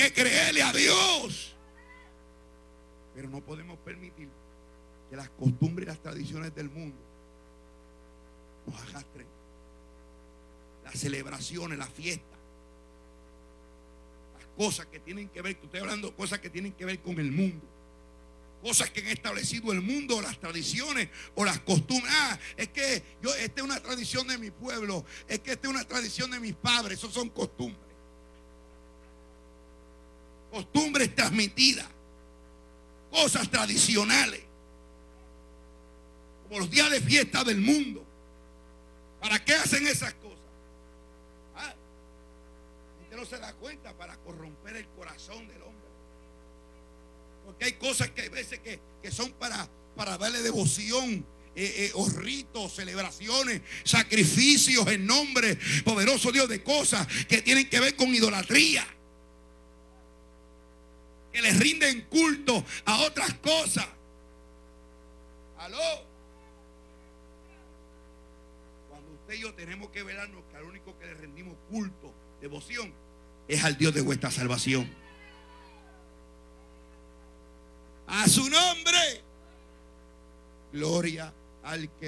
que creerle a Dios. Pero no podemos permitir que las costumbres y las tradiciones del mundo nos arrastren. Las celebraciones, las fiestas, las cosas que tienen que ver, estoy hablando de cosas que tienen que ver con el mundo. Cosas que han establecido el mundo, las tradiciones o las costumbres. Es que esta es una tradición de mi pueblo. Es que esta es una tradición de mis padres. Eso son costumbres. Costumbres transmitidas. Cosas tradicionales. Como los días de fiesta del mundo. ¿Para qué hacen esas cosas? Usted no se da cuenta, para corromper el corazón del hombre. Porque hay cosas que hay veces que son para darle devoción, o ritos, celebraciones, sacrificios en nombre poderoso Dios, de cosas que tienen que ver con idolatría, que les rinden culto a otras cosas. ¿Aló? Cuando usted y yo tenemos que velarnos que al único que le rendimos culto, devoción, es al Dios de vuestra salvación. A su nombre, gloria al que